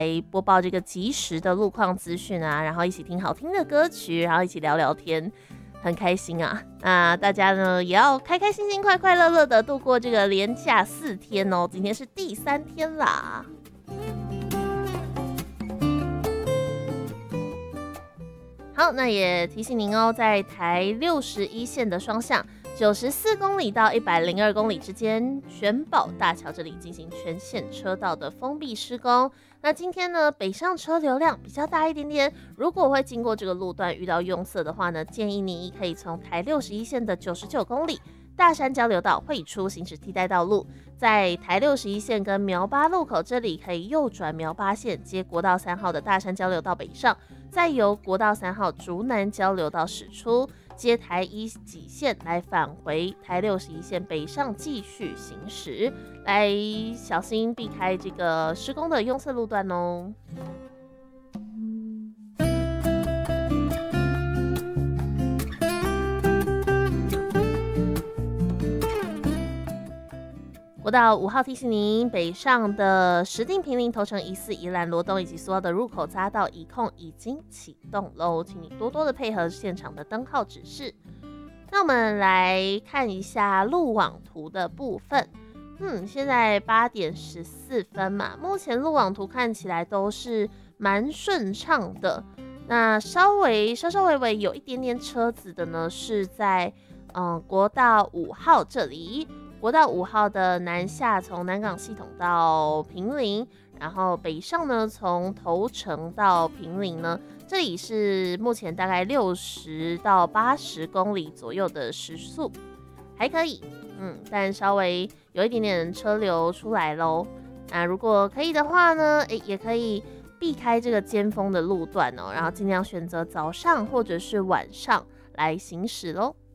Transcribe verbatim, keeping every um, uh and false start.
播报这个即时的路况资讯啊，然后一起听好听的歌曲，然后一起聊聊天，很开心啊！那大家呢也要开开心心、快快乐乐的度过这个连假四天哦，今天是第三天啦。好，那也提醒您哦，在台六十一线的双向九十四公里到一百零二公里之间，玄宝大桥这里进行全线车道的封闭施工。那今天呢，北上车流量比较大一点点，如果会经过这个路段遇到拥塞的话呢，建议你可以从台六十一线的九十九公里大山交流道汇出行驶替代道路，在台六十一线跟苗八路口这里可以右转苗八线，接国道三号的大山交流道北上，再由国道三号竹南交流道驶出，接台一几线来返回台六十一线北上继续行驶，来小心避开这个施工的拥塞路段哦。国道五号提醒您，北上的石碇坪林头城宜四宜兰罗东以及所有的入口匝道移控已经启动喽，请你多多的配合现场的灯号指示。那我们来看一下路网图的部分。嗯，现在八点十四分嘛，目前路网图看起来都是蛮顺畅的。那稍微稍稍微微有一点点车子的呢，是在嗯国道五号这里。国道五号的南下从南港系统到坪林，然后北上呢从头城到坪林呢，这里是目前大概六十到八十公里左右的时速，还可以，嗯，但稍微有一点点车流出来咯。那如果可以的话呢，诶，也可以避开这个尖峰的路段哦，然后尽量选择早上或者是晚上来行驶咯。